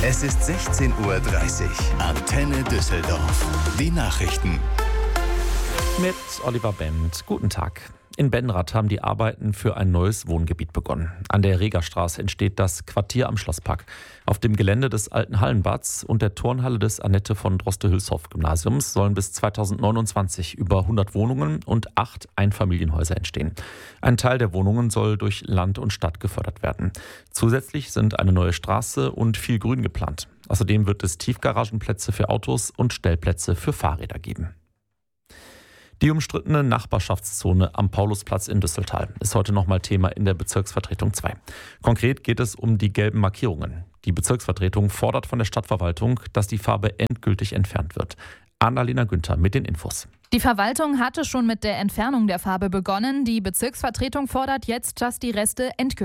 Es ist 16:30 Uhr. Antenne Düsseldorf. Die Nachrichten. Mit Oliver Bendt. Guten Tag. In Benrath haben die Arbeiten für ein neues Wohngebiet begonnen. An der Regerstraße entsteht das Quartier am Schlosspark. Auf dem Gelände des alten Hallenbads und der Turnhalle des Annette von Droste-Hülshoff-Gymnasiums sollen bis 2029 über 100 Wohnungen und 8 Einfamilienhäuser entstehen. Ein Teil der Wohnungen soll durch Land und Stadt gefördert werden. Zusätzlich sind eine neue Straße und viel Grün geplant. Außerdem wird es Tiefgaragenplätze für Autos und Stellplätze für Fahrräder geben. Die umstrittene Nachbarschaftszone am Paulusplatz in Düsseltal ist heute nochmal Thema in der Bezirksvertretung 2. Konkret geht es um die gelben Markierungen. Die Bezirksvertretung fordert von der Stadtverwaltung, dass die Farbe endgültig entfernt wird. Annalena Günther mit den Infos. Die Verwaltung hatte schon mit der Entfernung der Farbe begonnen. Die Bezirksvertretung fordert jetzt, dass die Reste endgültig